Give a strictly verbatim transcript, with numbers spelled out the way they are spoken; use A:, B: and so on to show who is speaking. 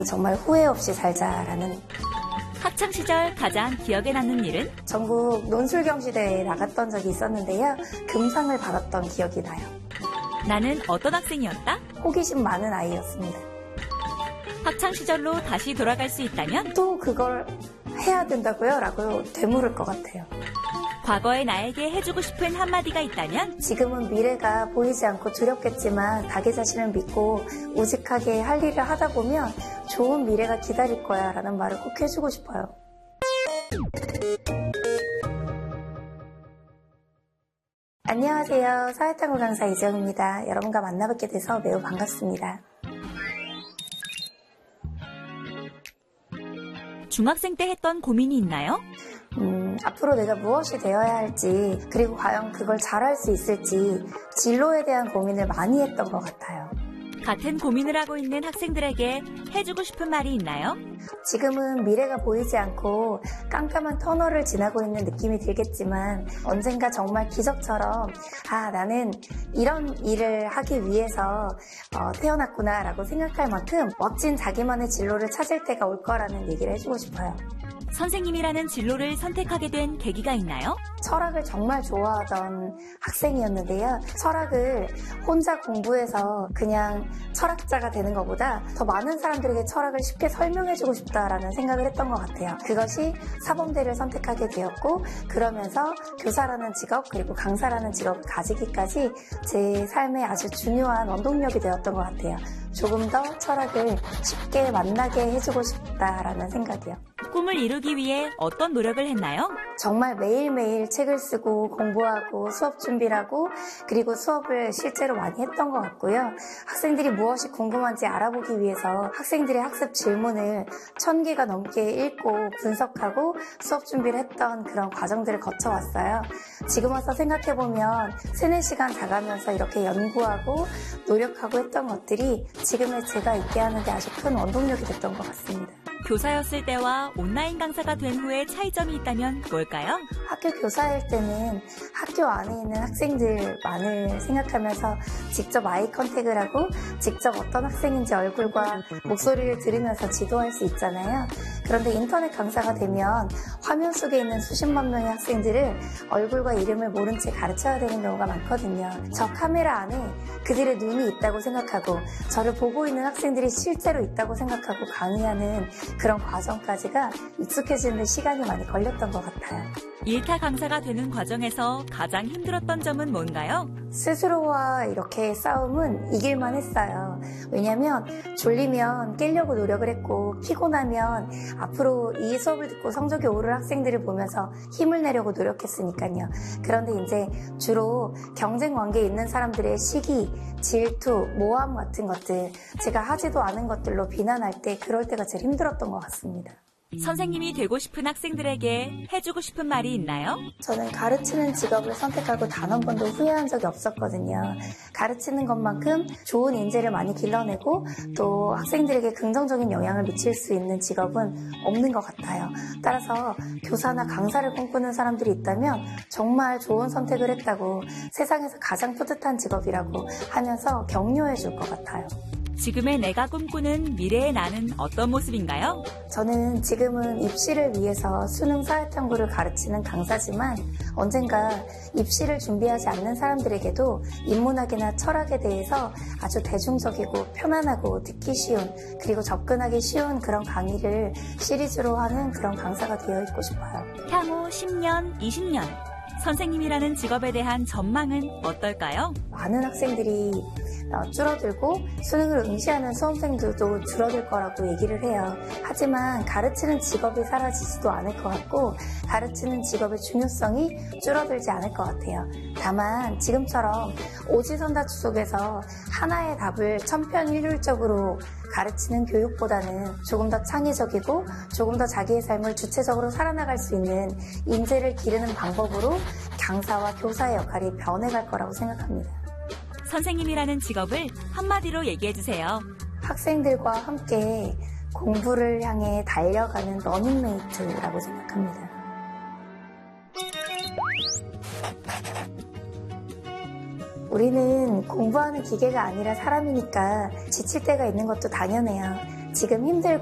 A: 정말 후회 없이 살자라는.
B: 학창시절 가장 기억에 남는 일은?
A: 전국 논술경시대회에 나갔던 적이 있었는데요. 금상을 받았던 기억이 나요.
B: 나는 어떤 학생이었다?
A: 호기심 많은 아이였습니다.
B: 학창시절로 다시 돌아갈 수 있다면?
A: 또 그걸 해야 된다고요? 라고 되물을 것 같아요.
B: 과거의 나에게 해주고 싶은 한마디가 있다면?
A: 지금은 미래가 보이지 않고 두렵겠지만 자기 자신을 믿고 우직하게 할 일을 하다 보면 좋은 미래가 기다릴 거야 라는 말을 꼭 해주고 싶어요. 안녕하세요. 사회탐구 강사 이지영입니다. 여러분과 만나뵙게 돼서 매우 반갑습니다.
B: 중학생 때 했던 고민이 있나요?
A: 음, 앞으로 내가 무엇이 되어야 할지, 그리고 과연 그걸 잘할 수 있을지 진로에 대한 고민을 많이 했던 것 같아요.
B: 같은 고민을 하고 있는 학생들에게 해주고 싶은 말이 있나요?
A: 지금은 미래가 보이지 않고 깜깜한 터널을 지나고 있는 느낌이 들겠지만 언젠가 정말 기적처럼 아 나는 이런 일을 하기 위해서 어, 태어났구나 라고 생각할 만큼 멋진 자기만의 진로를 찾을 때가 올 거라는 얘기를 해주고 싶어요.
B: 선생님이라는 진로를 선택하게 된 계기가 있나요?
A: 철학을 정말 좋아하던 학생이었는데요. 철학을 혼자 공부해서 그냥 철학자가 되는 것보다 더 많은 사람들에게 철학을 쉽게 설명해주고 싶다라는 생각을 했던 것 같아요. 그것이 사범대를 선택하게 되었고 그러면서 교사라는 직업 그리고 강사라는 직업을 가지기까지 제 삶에 아주 중요한 원동력이 되었던 것 같아요. 조금 더 철학을 쉽게 만나게 해주고 싶다라는 생각이요.
B: 꿈을 이루기 위해 어떤 노력을 했나요?
A: 정말 매일매일 책을 쓰고 공부하고 수업 준비를 하고 그리고 수업을 실제로 많이 했던 것 같고요. 학생들이 무엇이 궁금한지 알아보기 위해서 학생들의 학습 질문을 천 개가 넘게 읽고 분석하고 수업 준비를 했던 그런 과정들을 거쳐왔어요. 지금 와서 생각해보면 세네 시간 자가면서 이렇게 연구하고 노력하고 했던 것들이 지금의 제가 있게 하는 데 아주 큰 원동력이 됐던 것 같습니다.
B: 교사였을 때와 온라인 강사가 된 후에 차이점이 있다면 뭘까요?
A: 학교 교사일 때는 학교 안에 있는 학생들만을 생각하면서 직접 아이 컨택을 하고 직접 어떤 학생인지 얼굴과 목소리를 들으면서 지도할 수 있잖아요. 그런데 인터넷 강사가 되면 화면 속에 있는 수십만 명의 학생들을 얼굴과 이름을 모른 채 가르쳐야 되는 경우가 많거든요. 저 카메라 안에 그들의 눈이 있다고 생각하고 저를 보고 있는 학생들이 실제로 있다고 생각하고 강의하는 그런 과정까지가 익숙해지는 데 시간이 많이 걸렸던 것 같아요.
B: 일타 강사가 되는 과정에서 가장 힘들었던 점은 뭔가요?
A: 스스로와 이렇게 싸움은 이길만 했어요. 왜냐하면 졸리면 깨려고 노력을 했고 피곤하면 앞으로 이 수업을 듣고 성적이 오를 학생들을 보면서 힘을 내려고 노력했으니까요. 그런데 이제 주로 경쟁 관계에 있는 사람들의 시기, 질투, 모함 같은 것들 제가 하지도 않은 것들로 비난할 때 그럴 때가 제일 힘들었던 것 같습니다.
B: 선생님이 되고 싶은 학생들에게 해주고 싶은 말이 있나요?
A: 저는 가르치는 직업을 선택하고 단 한 번도 후회한 적이 없었거든요. 가르치는 것만큼 좋은 인재를 많이 길러내고 또 학생들에게 긍정적인 영향을 미칠 수 있는 직업은 없는 것 같아요. 따라서 교사나 강사를 꿈꾸는 사람들이 있다면 정말 좋은 선택을 했다고 세상에서 가장 뿌듯한 직업이라고 하면서 격려해 줄 것 같아요.
B: 지금의 내가 꿈꾸는 미래의 나는 어떤 모습인가요?
A: 저는 지금은 입시를 위해서 수능 사회탐구를 가르치는 강사지만 언젠가 입시를 준비하지 않는 사람들에게도 인문학이나 철학에 대해서 아주 대중적이고 편안하고 듣기 쉬운 그리고 접근하기 쉬운 그런 강의를 시리즈로 하는 그런 강사가 되어 있고 싶어요.
B: 향후 십 년, 이십 년 선생님이라는 직업에 대한 전망은 어떨까요?
A: 많은 학생들이 줄어들고 수능을 응시하는 수험생들도 줄어들 거라고 얘기를 해요. 하지만 가르치는 직업이 사라지지도 않을 것 같고 가르치는 직업의 중요성이 줄어들지 않을 것 같아요. 다만 지금처럼 오지선다주 속에서 하나의 답을 천편일률적으로 가르치는 교육보다는 조금 더 창의적이고 조금 더 자기의 삶을 주체적으로 살아나갈 수 있는 인재를 기르는 방법으로 강사와 교사의 역할이 변해갈 거라고 생각합니다.
B: 선생님이라는 직업을 한마디로 얘기해주세요.
A: 학생들과 함께 공부를 향해 달려가는 러닝메이트라고 생각합니다. 우리는 공부하는 기계가 아니라 사람이니까 지칠 때가 있는 것도 당연해요. 지금 힘들고